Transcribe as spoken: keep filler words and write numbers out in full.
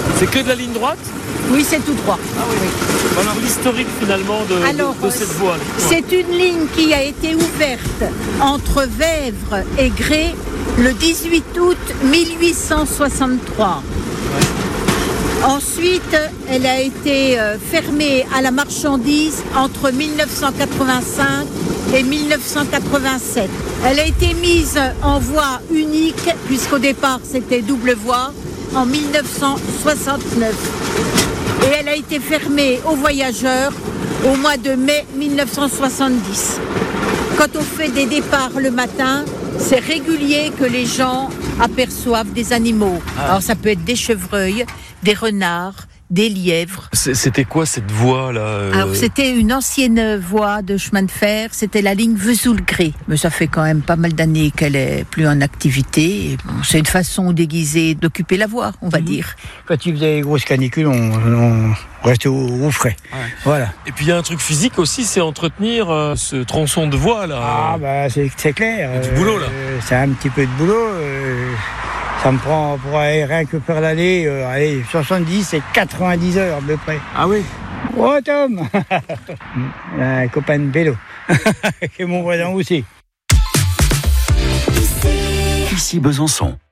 C'est que de la ligne droite ? Oui, c'est tout droit. Ah oui. Alors l'historique finalement de, Alors, de, de cette voie. C'est une ligne qui a été ouverte entre Vèvres et Grès le dix-huit août mille huit cent soixante-trois. Ouais. Ensuite, elle a été fermée à la marchandise entre mille neuf cent quatre-vingt-cinq et mille neuf cent quatre-vingt-sept. Elle a été mise en voie unique, puisqu'au départ c'était double voie, en mille neuf cent soixante-neuf. Et elle a été fermée aux voyageurs au mois de mai mille neuf cent soixante-dix. Quand on fait des départs le matin, c'est régulier que les gens aperçoivent des animaux. Ah. Alors ça peut être des chevreuils, des renards, des lièvres. C'était quoi cette voie là euh... Alors c'était une ancienne voie de chemin de fer, c'était la ligne Vesoul-Grès. Mais ça fait quand même pas mal d'années qu'elle est plus en activité. Bon, c'est une façon déguisée d'occuper la voie, on va mmh. dire. Quand il faisait les grosses canicules, on, on restait au, au frais. Ouais. Voilà. Et puis il y a un truc physique aussi, c'est entretenir euh, ce tronçon de voie là. Ah bah c'est, c'est clair. Il y a du boulot là. Euh, c'est un petit peu de boulot. Euh... Ça me prend pour aller rien que faire l'aller, euh, allez, soixante-dix et quatre-vingt-dix heures à peu près. Ah oui. Oh Tom. Un copain de vélo. Qui est mon voisin aussi. Ici Besançon.